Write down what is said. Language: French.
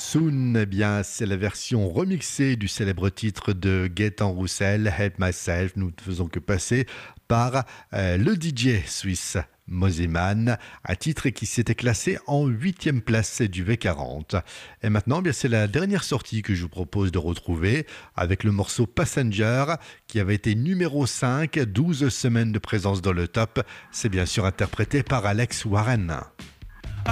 Soon, eh bien, c'est la version remixée du célèbre titre de Gaëtan Roussel, Help Myself. Nous ne faisons que passer par le DJ suisse Mosiman, un titre qui s'était classé en 8e place du V40. Et maintenant, eh bien, c'est la dernière sortie que je vous propose de retrouver avec le morceau Passenger qui avait été numéro 5, 12 semaines de présence dans le top. C'est bien sûr interprété par Alex Warren.